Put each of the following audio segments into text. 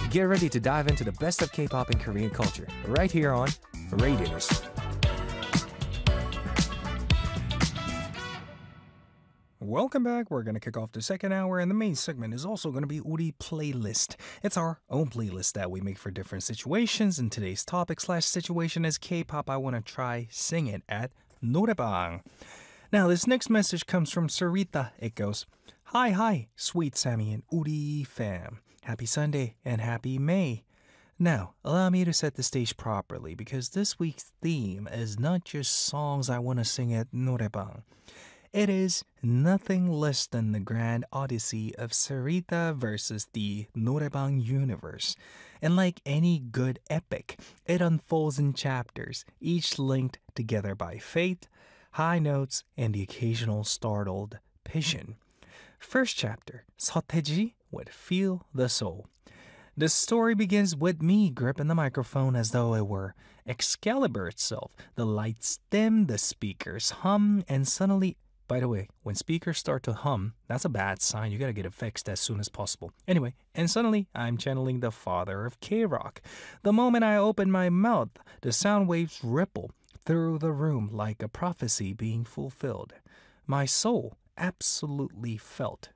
Get ready to dive into the best of K-pop and Korean culture, right here on Radios. Welcome back. We're going to kick off the second hour, and the main segment is also going to be Uri Playlist. It's our own playlist that we make for different situations, and today's topic/situation is K-pop I want to try sing it at 노래방. Now, this next message comes from Sarita. It goes, Hi, sweet Sammy and Uri fam. Happy Sunday and happy May. Now, allow me to set the stage properly because this week's theme is not just songs I want to sing at 노래방. It is nothing less than the grand odyssey of Sarita versus the 노래방 universe. And like any good epic, it unfolds in chapters, each linked together by fate, high notes, and the occasional startled pigeon. First chapter, 서태지 would Feel the Soul. The story begins with me gripping the microphone as though it were Excalibur itself. The lights dim, the speakers hum, and suddenly... By the way, when speakers start to hum, that's a bad sign. You gotta get it fixed as soon as possible. Anyway, and suddenly I'm channeling the father of K-Rock. The moment I open my mouth, the sound waves ripple through the room like a prophecy being fulfilled. My soul absolutely felt.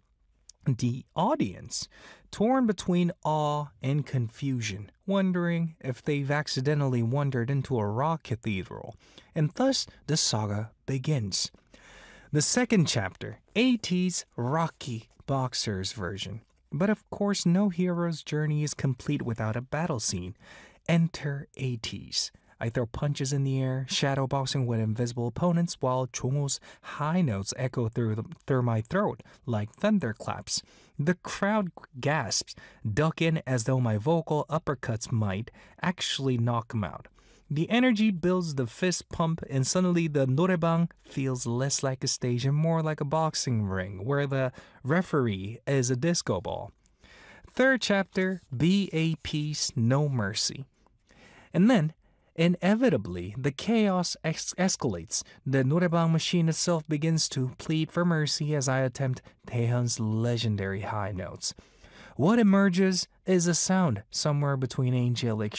The audience, torn between awe and confusion, wondering if they've accidentally wandered into a rock cathedral. And thus the saga begins. The second chapter, ATEEZ's Rocky Boxers version. But of course, no hero's journey is complete without a battle scene. Enter ATEEZ. I throw punches in the air, shadowboxing with invisible opponents while Jongho's high notes echo through my throat like thunderclaps. The crowd gasps, duck in as though my vocal uppercuts might actually knock him out. The energy builds the fist pump, and suddenly the 노래방 feels less like a stage and more like a boxing ring where the referee is a disco ball. Third chapter, BAP's No Mercy. And then, inevitably, the chaos escalates. The 노래방 machine itself begins to plead for mercy as I attempt Taehyun's legendary high notes. What emerges is a sound somewhere between angelic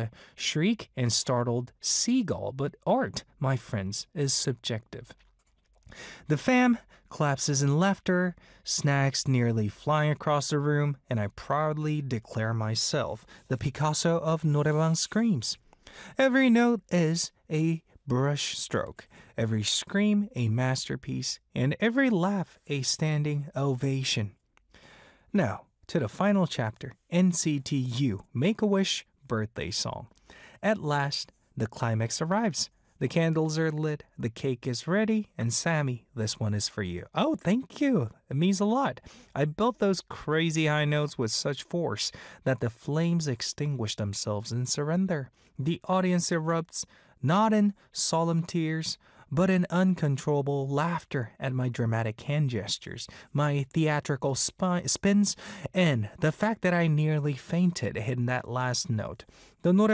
shriek and startled seagull, but art, my friends, is subjective. The fam collapses in laughter, snacks nearly flying across the room, and I proudly declare myself the Picasso of 노래방 screams. Every note is a brush stroke, every scream a masterpiece, and every laugh a standing ovation. Now, to the final chapter, NCTU Make-A-Wish birthday song. At last, the climax arrives. The candles are lit, the cake is ready, and Sammy, this one is for you. Oh, thank you. It means a lot. I built those crazy high notes with such force that the flames extinguish themselves in surrender. The audience erupts, not in solemn tears, but in uncontrollable laughter at my dramatic hand gestures, my theatrical spins, and the fact that I nearly fainted in that last note. The